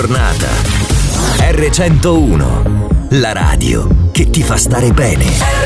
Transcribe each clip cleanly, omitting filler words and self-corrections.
Giornata. R101, la radio che ti fa stare bene.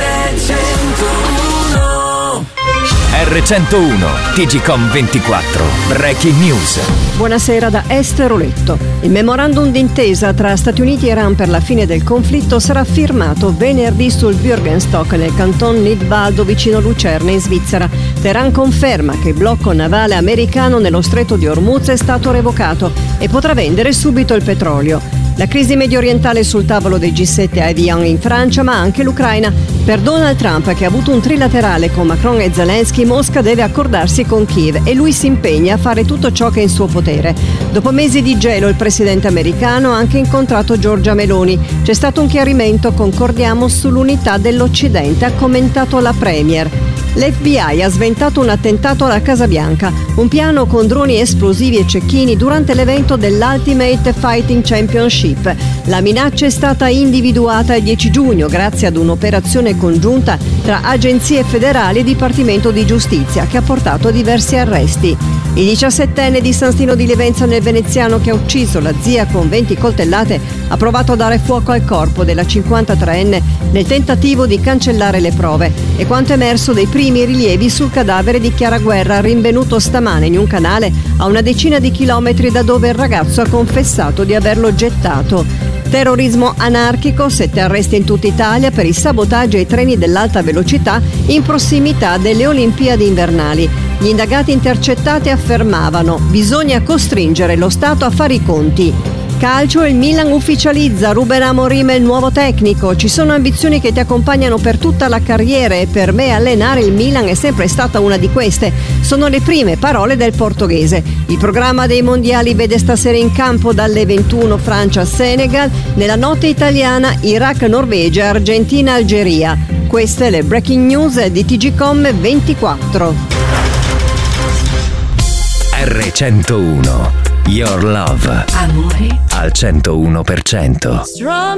R101, TGcom 24, Breaking News. Buonasera da Esther Oletto. Il memorandum d'intesa tra Stati Uniti e Iran per la fine del conflitto sarà firmato venerdì sul Bürgenstock nel canton Nidwaldo vicino Lucerna in Svizzera. Teheran conferma che il blocco navale americano nello stretto di Hormuz è stato revocato e potrà vendere subito il petrolio. La crisi mediorientale sul tavolo dei G7 a Evian in Francia, ma anche l'Ucraina. Per Donald Trump, che ha avuto un trilaterale con Macron e Zelensky, Mosca deve accordarsi con Kiev e lui si impegna a fare tutto ciò che è in suo potere. Dopo mesi di gelo, il presidente americano ha anche incontrato Giorgia Meloni. C'è stato un chiarimento, concordiamo sull'unità dell'Occidente, ha commentato la Premier. L'FBI ha sventato un attentato alla Casa Bianca, un piano con droni esplosivi e cecchini durante l'evento dell'Ultimate Fighting Championship. La minaccia è stata individuata il 10 giugno grazie ad un'operazione congiunta tra agenzie federali e Dipartimento di Giustizia che ha portato a diversi arresti. Il 17enne di San Stino di Levenza nel Veneziano, che ha ucciso la zia con 20 coltellate, ha provato a dare fuoco al corpo della 53enne nel tentativo di cancellare le prove. E quanto emerso dei primi rilievi sul cadavere di Chiara Guerra, rinvenuto stamane in un canale a una decina di chilometri da dove il ragazzo ha confessato di averlo gettato. Terrorismo anarchico, 7 arresti in tutta Italia per i sabotaggi ai treni dell'alta velocità in prossimità delle Olimpiadi invernali. Gli indagati intercettati affermavano: bisogna costringere lo Stato a fare i conti. Calcio, il Milan ufficializza Ruben Amorim il nuovo tecnico. Ci sono ambizioni che ti accompagnano per tutta la carriera e per me allenare il Milan è sempre stata una di queste. Sono le prime parole del portoghese. Il programma dei mondiali vede stasera in campo dalle 21 Francia-Senegal, nella notte italiana Iraq-Norvegia, Argentina-Algeria. Queste le breaking news di TGcom 24. R101, Your Love. Amore Al 101%.